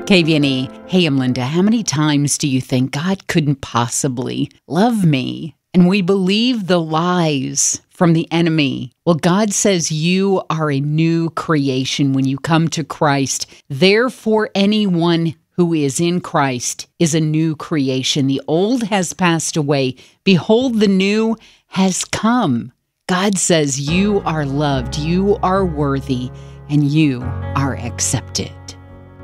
KVNE. Hey, I'm Linda. How many times do you think God couldn't possibly love me? And we believe the lies from the enemy. Well, God says you are a new creation when you come to Christ. Therefore, anyone who is in Christ is a new creation. The old has passed away. Behold, the new has come. God says you are loved, you are worthy, and you are accepted.